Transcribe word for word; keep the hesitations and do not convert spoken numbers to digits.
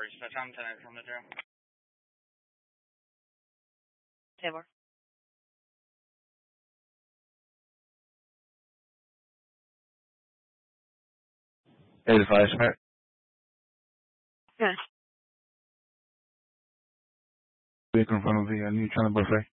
Tower. You said I'm ten from the jail. Taylor. Hey, the fire smart. Yeah. Vehicle in front of the uh, new China buffet.